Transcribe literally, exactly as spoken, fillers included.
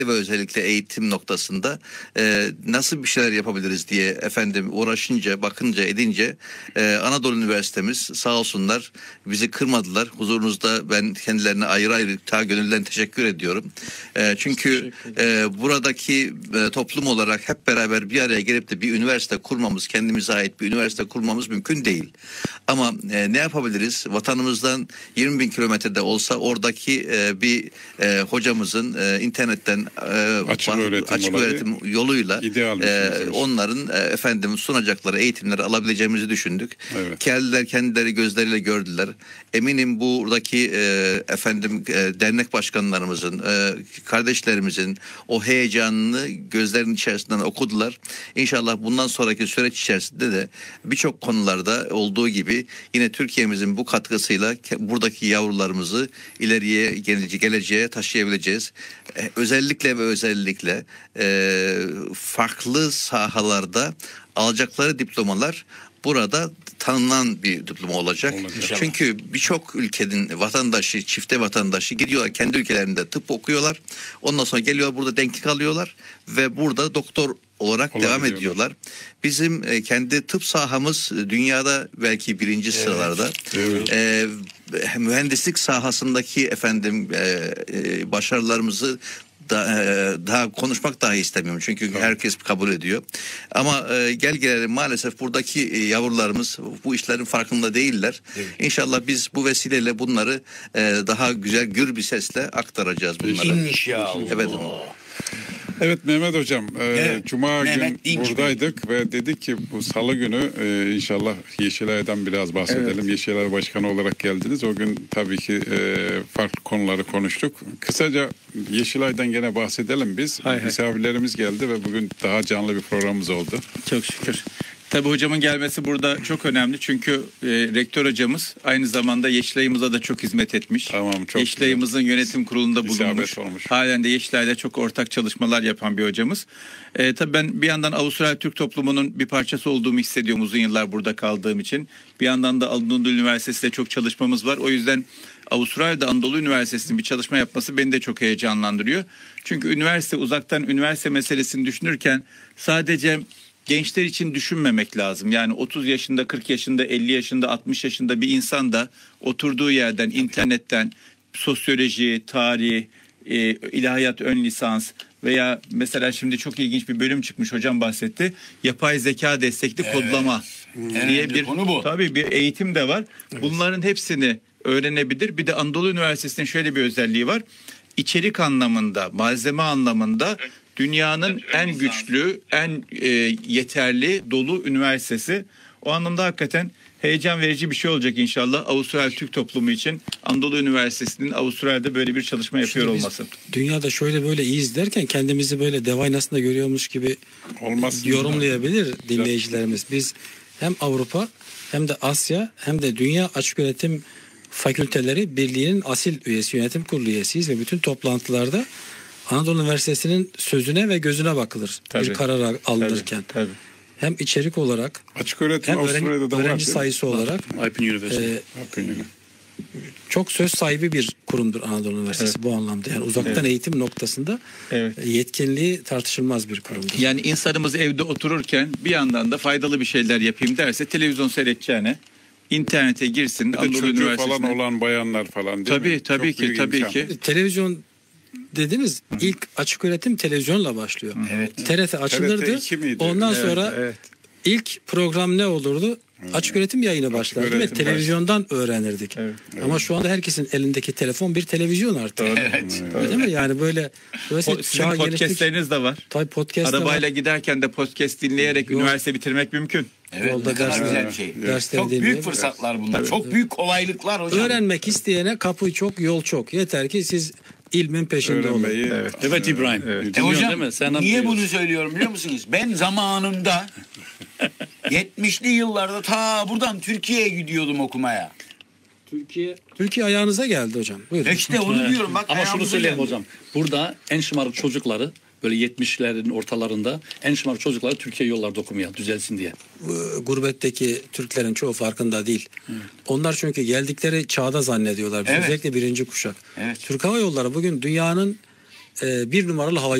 ve özellikle eğitim noktasında e, nasıl bir şeyler yapabiliriz diye efendim uğraşınca, bakınca, edince e, Anadolu Üniversitemiz sağ olsunlar bizi kırmadılar. Huzurunuzda ben kendilerine ayrı ayrı ta gönülden teşekkür ediyorum. E, çünkü e, buradaki e, toplum olarak hep beraber bir araya gelip de bir üniversite kurmamız, kendimize ait bir üniversite kurmamız mümkün değil. Ama e, ne yapabiliriz? Vatanımızdan yirmi bin kilometrede olsa oradaki e, bir e, hocamızın e, internetten e, açık öğretim, açık öğretim yoluyla e, onların e, efendim sunacakları eğitimleri alabileceğimizi düşündük. Evet. Kendiler kendileri gözleriyle gördüler. Eminim buradaki e, efendim e, dernek başkanlarımızın, e, kardeşlerimizin o heyecanını gözlerinin içerisinden okudular. İnşallah bundan sonraki süreç içerisinde de birçok konularda olduğu gibi yine Türkiye'mizin bu katkısıyla buradaki yavrularımızı ileriye gelece geleceğe taşıyabileceğiz. Ee, özellikle ve özellikle e, farklı sahalarda alacakları diplomalar burada tanınan bir diploma olacak. Olacak. Çünkü birçok ülkenin vatandaşı, çifte vatandaşı gidiyorlar kendi ülkelerinde tıp okuyorlar. Ondan sonra geliyorlar burada denklik alıyorlar ve burada doktor olarak devam ediyorlar. Bizim e, kendi tıp sahamız dünyada belki birinci evet. sıralarda. Evet. E, mühendislik sahasındaki efendim e, e, başarılarımızı da, e, daha konuşmak dahi istemiyorum. Çünkü evet. herkes kabul ediyor. Ama e, gel gelelim maalesef buradaki e, yavrularımız bu işlerin farkında değiller. Evet. İnşallah biz bu vesileyle bunları e, daha güzel gür bir sesle aktaracağız bunları. İnşallah. Evet. Evet Mehmet Hocam, evet, e, Cuma Mehmet gün buradaydık Bey. Ve dedik ki bu Salı günü e, inşallah Yeşilay'dan biraz bahsedelim. Evet. Yeşilay Başkanı olarak geldiniz. O gün tabii ki e, farklı konuları konuştuk. Kısaca Yeşilay'dan gene bahsedelim biz. Hay Misafirlerimiz hay. geldi ve bugün daha canlı bir programımız oldu. Çok şükür. Tabii hocamın gelmesi burada çok önemli çünkü e, rektör hocamız aynı zamanda Yeşilay'ımıza da çok hizmet etmiş. Tamam, çok Yeşilay'ımızın yönetim kurulunda bulunmuş. Halen de Yeşilay'da çok ortak çalışmalar yapan bir hocamız. E, tabii ben bir yandan Avustralya Türk toplumunun bir parçası olduğumu hissediyorum uzun yıllar burada kaldığım için. Bir yandan da Anadolu Üniversitesi'de çok çalışmamız var. O yüzden Avustralya'da Anadolu Üniversitesi'nin bir çalışma yapması beni de çok heyecanlandırıyor. Çünkü üniversite uzaktan üniversite meselesini düşünürken sadece gençler için düşünmemek lazım. Yani otuz yaşında, kırk yaşında, elli yaşında, altmış yaşında bir insan da oturduğu yerden, internetten sosyoloji, tarih, e, ilahiyat ön lisans veya mesela şimdi çok ilginç bir bölüm çıkmış, hocam bahsetti. Yapay zeka destekli evet. kodlama evet. diye bir konu bu. Tabii bir eğitim de var. Evet. Bunların hepsini öğrenebilir. Bir de Anadolu Üniversitesi'nin şöyle bir özelliği var. İçerik anlamında, malzeme anlamında dünyanın en güçlü, en e, yeterli, dolu üniversitesi. O anlamda hakikaten heyecan verici bir şey olacak inşallah Avustralya Türk toplumu için. Anadolu Üniversitesi'nin Avustralya'da böyle bir çalışma yapıyor Şimdi olması. Dünyada şöyle böyle iyiyiz derken kendimizi böyle dev aynasında görüyormuş gibi olmaz yorumlayabilir dinleyicilerimiz. Biz hem Avrupa hem de Asya hem de Dünya Açık Öğretim Fakülteleri Birliği'nin asil üyesi, yönetim kurulu üyesiyiz ve bütün toplantılarda Anadolu Üniversitesi'nin sözüne ve gözüne bakılır. Tabii, bir karar alınırken. Tabii, tabii. Hem içerik olarak açık öğretim hem öğrenci, öğrenci sayısı olarak e, çok söz sahibi bir kurumdur Anadolu Üniversitesi evet. bu anlamda. Yani uzaktan evet. eğitim noktasında evet. yetkinliği tartışılmaz bir kurumdur. Yani insanımız evde otururken bir yandan da faydalı bir şeyler yapayım derse televizyon seyredeceğine internete girsin. Anadolu Üniversitesi'ne falan olan bayanlar falan değil tabii, mi? Tabii Çok ki tabii imkan. ki. Televizyon dediniz Hı. ilk açık öğretim televizyonla başlıyor. Evet. T R T açılırdı. T R T Ondan evet, sonra evet. ilk program ne olurdu? Evet. Açık öğretim yayını açık başlardı öğretim ve televizyondan baş... öğrenirdik. Evet. Ama evet. şu anda herkesin elindeki telefon bir televizyon artık. Evet. evet. Değil mi? Yani böyle Po- sizin podcastleriniz de var. Tabii podcast Arabayla var. giderken de podcast dinleyerek Yok. üniversite bitirmek mümkün. Evet, Yolda ders güzel bir şey. Çok büyük fırsatlar bunlar. Evet. Çok büyük kolaylıklar hocam. Öğrenmek isteyene kapı çok, yol çok. Yeter ki siz ilmin peşinde olun. Evet. evet İbrahim. Evet. E hocam Sen niye bunu söylüyorum biliyor musunuz? Ben zamanında yetmişli yıllarda ta buradan Türkiye'ye gidiyordum okumaya. Türkiye Türkiye ayağınıza geldi hocam. Buyurun. İşte onu diyorum bak. Ama şunu söyleyeyim geldi. hocam. Burada en şımarık çocukları böyle yetmişlerin ortalarında en şımarık çocukları Türkiye yollarda okumaya düzelsin diye. Gurbetteki Türklerin çoğu farkında değil. Evet. Onlar çünkü geldikleri çağda zannediyorlar. Evet. Özellikle birinci kuşak. Evet. Türk Hava Yolları bugün dünyanın e, bir numaralı hava